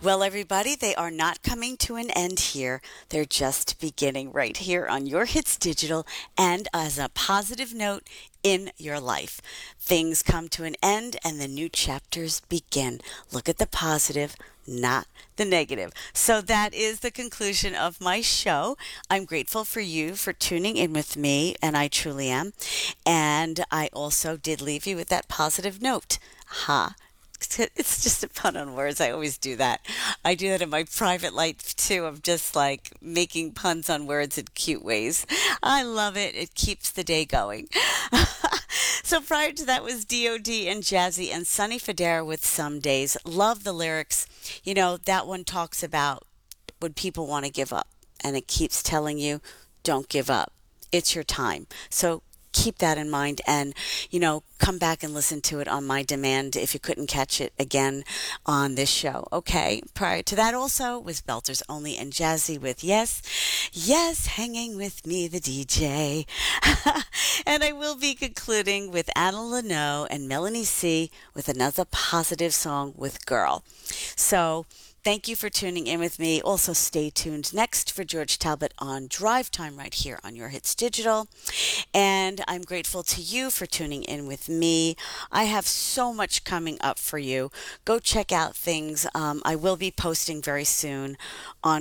Well, everybody, they are not coming to an end here. They're just beginning right here on Your Hits Digital and as a positive note in your life. Things come to an end and the new chapters begin. Look at the positive, not the negative. So that is the conclusion of my show. I'm grateful for you for tuning in with me, and I truly am. And I also did leave you with that positive note. Ha. It's just a pun on words. I always do that. I do that in my private life too. I'm just like making puns on words in cute ways. I love it. It keeps the day going. So prior to that was D.O.D. and Jazzy and Sonny Fodera with Some Days. Love the lyrics. You know, that one talks about when people want to give up, and it keeps telling you, don't give up. It's your time. So keep that in mind and, come back and listen to it on my demand if you couldn't catch it again on this show. Okay. Prior to that also was Belters Only and Jazzy with Yes, Yes, Hanging With Me, the DJ. And I will be concluding with Anna Leno and Melanie C with another positive song with Girl. So, thank you for tuning in with me. Also, stay tuned next for George Talbot on Drive Time right here on Your Hits Digital. And I'm grateful to you for tuning in with me. I have so much coming up for you. Go check out things. I will be posting very soon on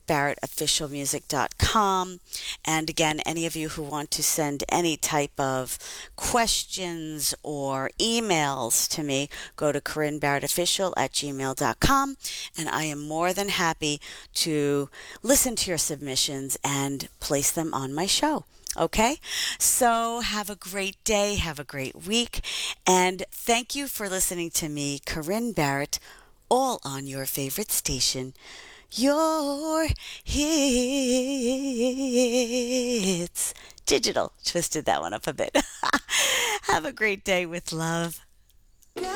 CorinneBarrettOfficialMusic.com. And again, any of you who want to send any type of questions or emails to me, go to CorinneBarrettOfficial@gmail.com. And I am more than happy to listen to your submissions and place them on my show. Okay? So have a great day, have a great week, and thank you for listening to me, Corinne Barrett, all on your favorite station, Your Hits Digital. Twisted that one up a bit. Have a great day with love.